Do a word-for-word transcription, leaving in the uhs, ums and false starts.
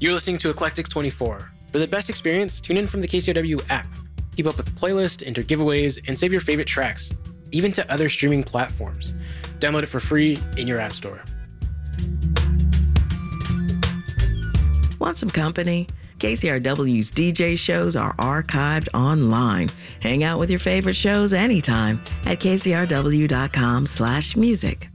You're listening to Eclectic twenty-four. For the best experience, tune in from the K C R W app. Keep up with the playlist, enter giveaways, and save your favorite tracks, even to other streaming platforms. Download it for free in your app store. Want some company? K C R W's D J shows are archived online. Hang out with your favorite shows anytime at kcrw.com slash music.